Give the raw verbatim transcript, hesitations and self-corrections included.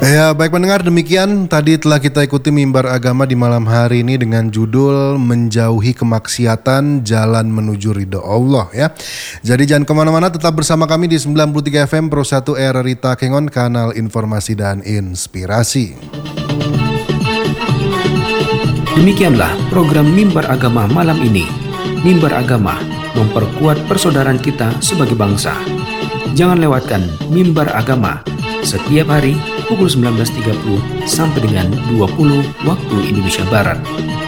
Ya, baik pendengar, demikian tadi telah kita ikuti mimbar agama di malam hari ini dengan judul Menjauhi Kemaksiatan, Jalan Menuju Ridho Allah ya. Jadi jangan kemana-mana, tetap bersama kami di sembilan puluh tiga F M Pro satu R R I Takengon, kanal informasi dan inspirasi. Demikianlah program Mimbar Agama malam ini. Mimbar Agama memperkuat persaudaraan kita sebagai bangsa. Jangan lewatkan Mimbar Agama setiap hari pukul sembilan belas tiga puluh sampai dengan dua puluh waktu Indonesia Barat.